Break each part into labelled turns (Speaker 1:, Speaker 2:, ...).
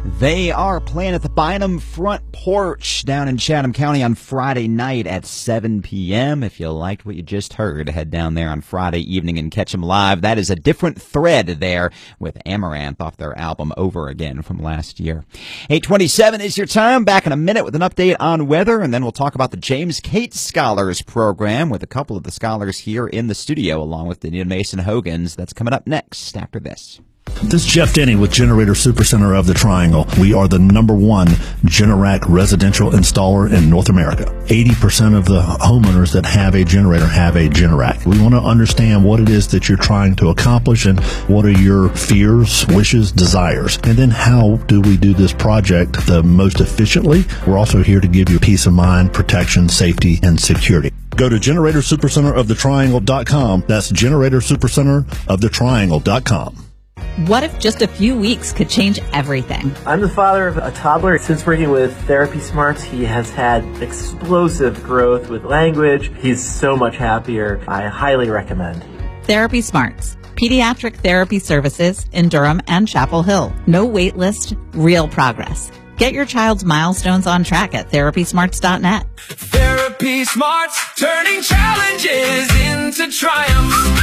Speaker 1: They are playing at the Bynum Front Porch down in Chatham County on Friday night at 7 p.m. If you liked what you just heard, head down there on Friday evening and catch them live. That is A Different Thread there with Amaranth off their album Over Again from last year. 8:27 is your time. Back in a minute with an update on weather, and then we'll talk about the James Cates Scholars Program with a couple of the scholars here in the studio, along with Danita Mason-Hogans. That's coming up next after this.
Speaker 2: This is Jeff Denny with Generator Supercenter of the Triangle. We are the #1 Generac residential installer in North America. 80% of the homeowners that have a generator have a Generac. We want to understand what it is that you're trying to accomplish and what are your fears, wishes, desires. And then how do we do this project the most efficiently? We're also here to give you peace of mind, protection, safety, and security. Go to GeneratorSupercenterOfTheTriangle.com. That's GeneratorSupercenterOfTheTriangle.com.
Speaker 3: What if just a few weeks could change everything?
Speaker 4: I'm the father of a toddler. Since working with Therapy Smarts, he has had explosive growth with language. He's so much happier. I highly recommend.
Speaker 3: Therapy Smarts. Pediatric therapy services in Durham and Chapel Hill. No wait list, real progress. Get your child's milestones on track at TherapySmarts.net.
Speaker 5: Therapy Smarts, turning challenges into triumphs.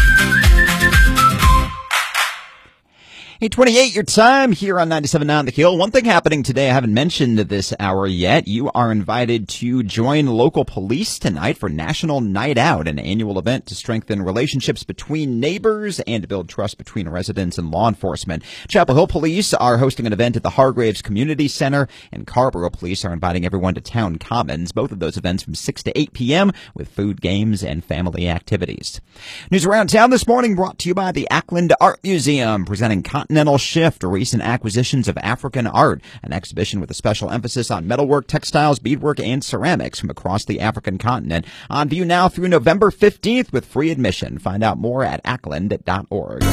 Speaker 1: 8:28 your time here on 97.9 The Hill. One thing happening today I haven't mentioned this hour yet. You are invited to join local police tonight for National Night Out, an annual event to strengthen relationships between neighbors and to build trust between residents and law enforcement. Chapel Hill Police are hosting an event at the Hargraves Community Center, and Carrboro Police are inviting everyone to Town Commons. Both of those events from 6 to 8 p.m. with food, games, and family activities. News around town this morning brought to you by the Ackland Art Museum, presenting Continental Shift, recent acquisitions of African art, an exhibition with a special emphasis on metalwork, textiles, beadwork, and ceramics from across the African continent. On view now through November 15th with free admission. Find out more at ackland.org.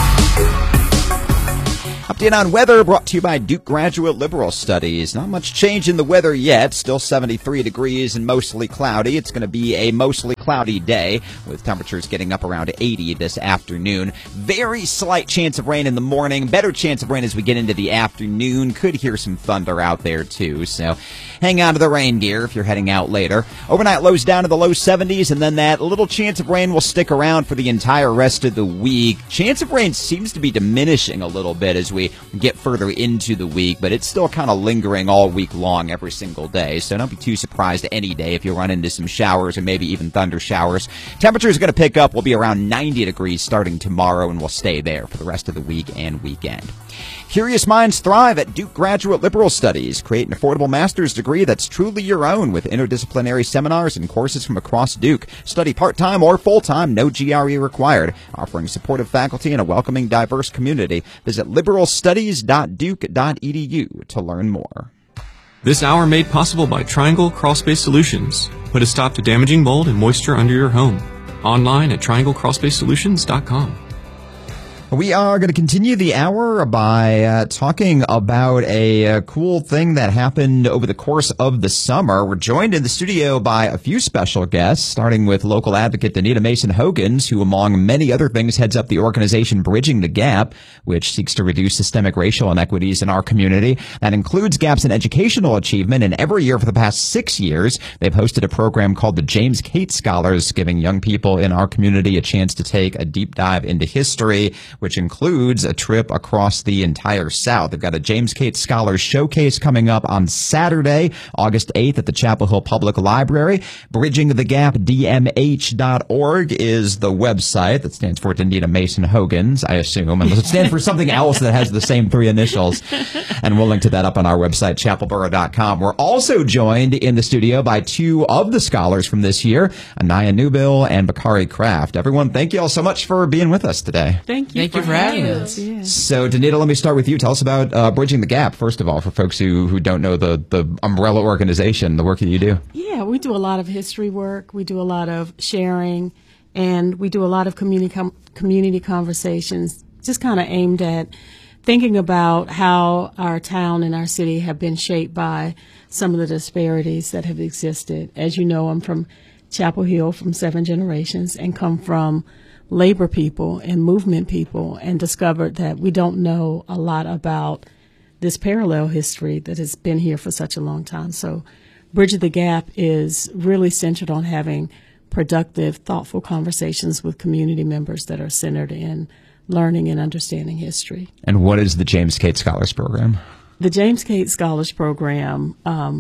Speaker 1: Update on weather brought to you by Duke Graduate Liberal Studies. Not much change in the weather yet. Still 73 degrees and mostly cloudy. It's going to be a mostly cloudy day with temperatures getting up around 80 this afternoon. Very slight chance of rain in the morning. Better chance of rain as we get into the afternoon. Could hear some thunder out there too. So hang on to the rain gear if you're heading out later. Overnight lows down to the low 70s, and then that little chance of rain will stick around for the entire rest of the week. Chance of rain seems to be diminishing a little bit as we get further into the week, but it's still kind of lingering all week long every single day. So don't be too surprised any day if you run into some showers or maybe even thunder showers. Temperature is going to pick up. We'll be around 90 degrees starting tomorrow, and we'll stay there for the rest of the week and weekend. Curious minds thrive at Duke Graduate Liberal Studies. Create an affordable master's degree that's truly your own with interdisciplinary seminars and courses from across Duke. Study part-time or full-time, no GRE required. Offering supportive faculty and a welcoming, diverse community. Visit liberalstudies.duke.edu to learn more.
Speaker 6: This hour made possible by Triangle Crawlspace Solutions. Put a stop to damaging mold and moisture under your home. Online at trianglecrawlspacesolutions.com.
Speaker 1: We are going to continue the hour by talking about a cool thing that happened over the course of the summer. We're joined in the studio by a few special guests, starting with local advocate Danita Mason-Hogans, who, among many other things, heads up the organization Bridging the Gap, which seeks to reduce systemic racial inequities in our community. That includes gaps in educational achievement, and every year for the past 6 years, they've hosted a program called the James Cates Scholars, giving young people in our community a chance to take a deep dive into history, which includes a trip across the entire South. They've got a James Cates Scholars Showcase coming up on Saturday, August 8th at the Chapel Hill Public Library. BridgingTheGapDMH.org is the website. That stands for Danita Mason-Hogans, I assume, unless it stands for something else that has the same three initials. And we'll link to that up on our website, chapelboro.com. We're also joined in the studio by two of the scholars from this year, Anaya Newbill and Bakari Kraft. Everyone, thank you all so much for being with us today.
Speaker 7: Thank you for having us.
Speaker 1: Yeah. So, Danita, let me start with you. Tell us about Bridging the Gap, first of all, for folks who don't know the umbrella organization, the work that you do.
Speaker 7: Yeah, we do a lot of history work. We do a lot of sharing, and we do a lot of community conversations, just kind of aimed at thinking about how our town and our city have been shaped by some of the disparities that have existed. As you know, I'm from Chapel Hill, from 7 generations, and come from labor people and movement people, and discovered that we don't know a lot about this parallel history that has been here for such a long time. So Bridging the Gap is really centered on having productive, thoughtful conversations with community members that are centered in learning and understanding history.
Speaker 1: And what is the James Cates Scholars Program?
Speaker 7: The James Cates Scholars Program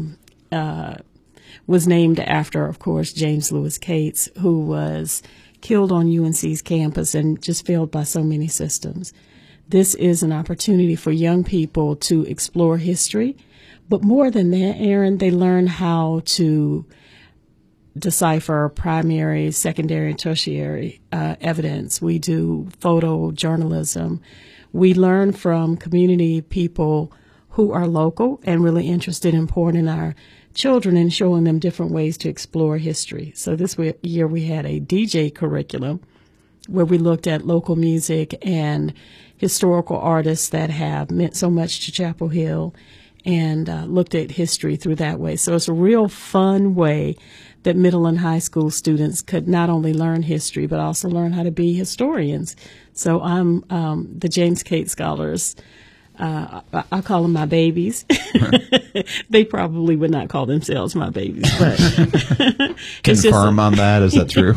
Speaker 7: was named after, of course, James Lewis Cates, who was killed on UNC's campus and just failed by so many systems. This is an opportunity for young people to explore history. But more than that, Aaron, they learn how to decipher primary, secondary, and tertiary evidence. We do photojournalism. We learn from community people who are local and really interested in pouring in our children and showing them different ways to explore history. So this year we had a DJ curriculum where we looked at local music and historical artists that have meant so much to Chapel Hill and looked at history through that way. So it's a real fun way that middle and high school students could not only learn history, but also learn how to be historians. So I'm the James Cates Scholars. I call them my babies. They probably would not call themselves my babies, but
Speaker 1: confirm on that. Is that true?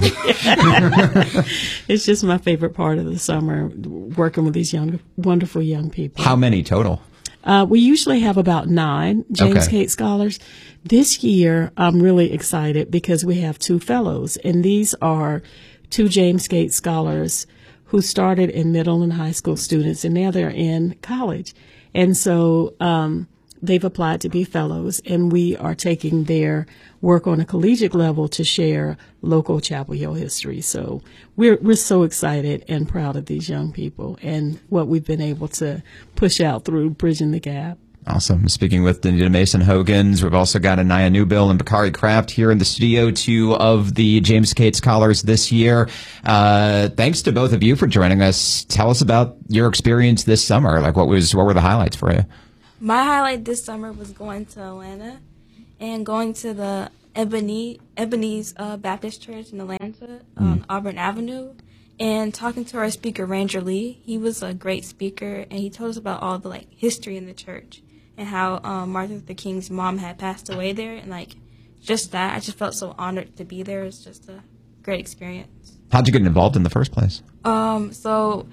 Speaker 7: It's just my favorite part of the summer, working with these wonderful young people.
Speaker 1: How many total?
Speaker 7: We usually have about 9 James Cates Scholars. This year, I'm really excited because we have 2 fellows, and these are 2 James Cates Scholars who started in middle and high school students, and now they're in college. And so they've applied to be fellows, and we are taking their work on a collegiate level to share local Chapel Hill history. So we're so excited and proud of these young people and what we've been able to push out through Bridging the Gap.
Speaker 1: Awesome. Speaking with Danita Mason-Hogans, we've also got Anaya Newbill and Bakari Kraft here in the studio, 2 of the James Cates Scholars this year. Thanks to both of you for joining us. Tell us about your experience this summer. Like, what were the highlights for you?
Speaker 8: My highlight this summer was going to Atlanta and going to the Ebenezer Baptist Church in Atlanta on Auburn Avenue, and talking to our speaker, Ranger Lee. He was a great speaker, and he told us about all the history in the church and how Martin Luther King's mom had passed away there, and just that. I just felt so honored to be there. It was just a great experience.
Speaker 1: How'd you get involved in the first place?
Speaker 8: So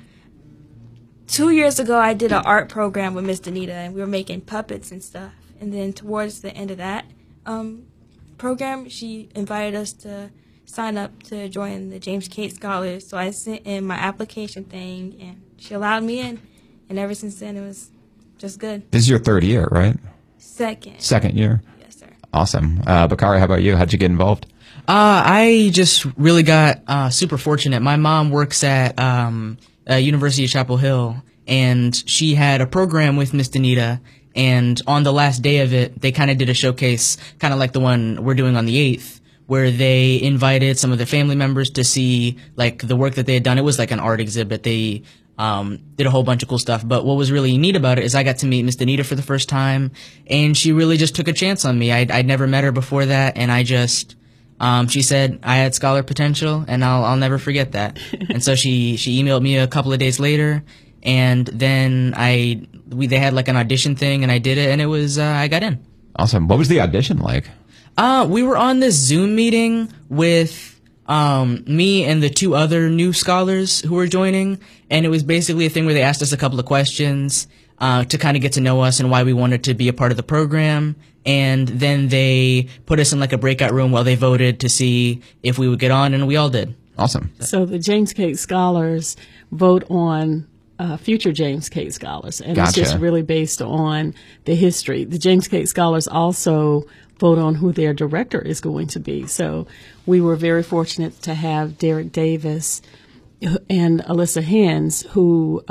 Speaker 8: 2 years ago, I did an art program with Miss Danita, and we were making puppets and stuff. And then towards the end of that program, she invited us to sign up to join the James Cates Scholars. So I sent in my application thing, and she allowed me in. And ever since then, it was just good.
Speaker 1: This is your 3rd year, right?
Speaker 8: Second
Speaker 1: year?
Speaker 8: Yes, sir.
Speaker 1: Awesome. Bakari, how about you? How'd you get involved?
Speaker 9: I just really got super fortunate. My mom works at University of Chapel Hill, and she had a program with Miss Danita, and on the last day of it, they kind of did a showcase, kind of like the one we're doing on the 8th, where they invited some of their family members to see the work that they had done. It was like an art exhibit. They did a whole bunch of cool stuff. But what was really neat about it is I got to meet Miss Danita for the first time, and she really just took a chance on me. I'd never met her before that, and I just she said I had scholar potential, and I'll never forget that. And so she emailed me a couple of days later, and then they had an audition thing, and I did it, and it was I got in.
Speaker 1: Awesome. What was the audition like?
Speaker 9: We were on this Zoom meeting with me and the 2 other new scholars who were joining, and it was basically a thing where they asked us a couple of questions to kind of get to know us and why we wanted to be a part of the program, and then they put us in a breakout room while they voted to see if we would get on, and we all did.
Speaker 1: Awesome.
Speaker 7: So the James Cates Scholars vote on future James Cates Scholars, and
Speaker 1: Gotcha.
Speaker 7: It's just really based on the history. The James Cates Scholars also vote on who their director is going to be. So we were very fortunate to have Derek Davis and Alyssa Hens, who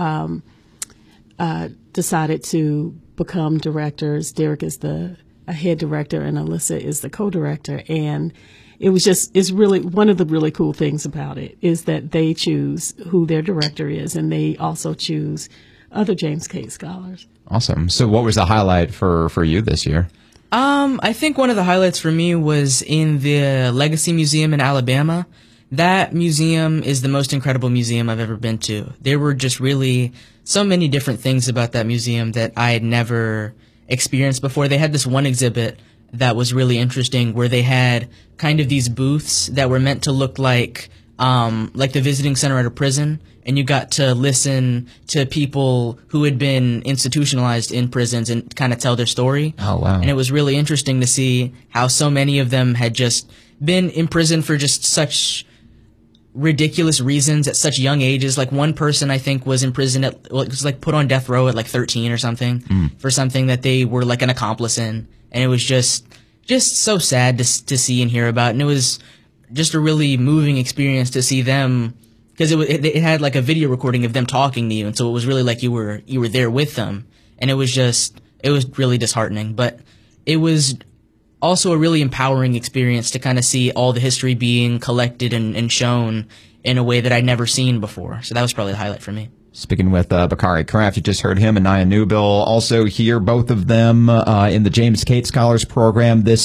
Speaker 7: decided to become directors. Derek is the head director, and Alyssa is the co-director. And it's really one of the really cool things about it is that they choose who their director is, and they also choose other James Cates Scholars.
Speaker 1: Awesome. So what was the highlight for you this year?
Speaker 9: I think one of the highlights for me was in the Legacy Museum in Alabama. that museum is the most incredible museum I've ever been to. There were just really so many different things about that museum that I had never experienced before. They had this one exhibit that was really interesting where they had kind of these booths that were meant to look like the visiting center at a prison, and you got to listen to people who had been institutionalized in prisons and kind of tell their story.
Speaker 1: Oh, wow.
Speaker 9: And it was really interesting to see how so many of them had just been in prison for just such ridiculous reasons at such young ages. Like one person I think was in prison was like put on death row at like 13 or something for something that they were like an accomplice in, and it was just so sad to see and hear about. And it was just a really moving experience to see them, because it had like a video recording of them talking to you, and so it was really like you were there with them, and it was really disheartening, but it was also a really empowering experience to kind of see all the history being collected and shown in a way that I'd never seen before. So that was probably the highlight for me.
Speaker 1: Speaking with Bakari Kraft, you just heard him and Naya Newbill also here, both of them in the James Cates Scholars Program this